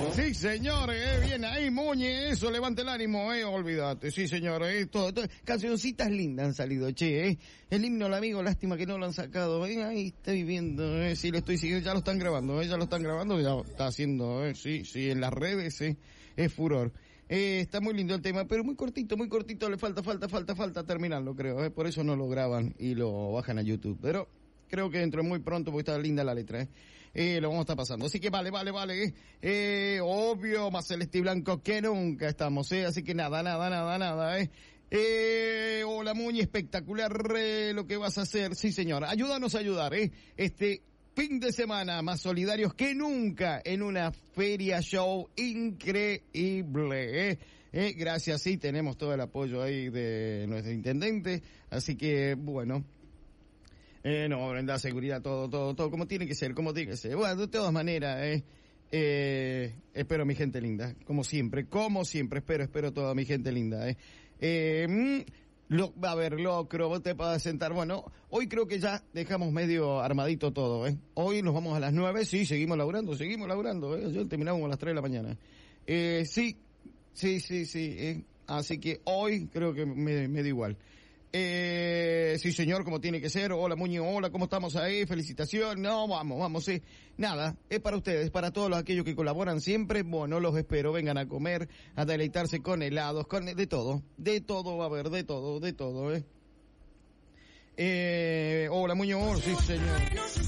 Sí, señores, bien ahí, Muñe, eso, levante el ánimo, olvídate, sí, señores, todo, cancioncitas lindas han salido, che, el himno al amigo, lástima que no lo han sacado, ahí estoy viendo, sí, lo estoy siguiendo, ya lo están grabando, ya está haciendo, sí, en las redes, es furor. Está muy lindo el tema, pero muy cortito, le falta terminarlo, creo, por eso no lo graban y lo bajan a YouTube, pero creo que dentro de muy pronto, porque está linda la letra, lo vamos a estar pasando. Así que vale, obvio, más celeste y blanco que nunca estamos, así que nada, hola Muñe, espectacular, lo que vas a hacer, sí señor, ayúdanos a ayudar, este fin de semana más solidarios que nunca en una feria show increíble, gracias, sí, tenemos todo el apoyo ahí de nuestro intendente, así que bueno, no, Brenda, seguridad, todo, como tiene que ser, Bueno, de todas maneras, espero mi gente linda, como siempre, espero toda mi gente linda, Locro, vos te vas a sentar, bueno, hoy creo que ya dejamos medio armadito todo, hoy nos vamos a las 9, sí, seguimos laburando, yo terminamos a las 3 de la mañana, sí, así que hoy creo que me da igual. Sí señor, como tiene que ser. Hola Muñoz, hola, ¿cómo estamos ahí? Felicitaciones. No, vamos, nada, es para ustedes, para todos aquellos que colaboran siempre. Bueno, los espero, vengan a comer, a deleitarse con helados, con de todo va a haber, de todo, hola Muñoz, sí señor.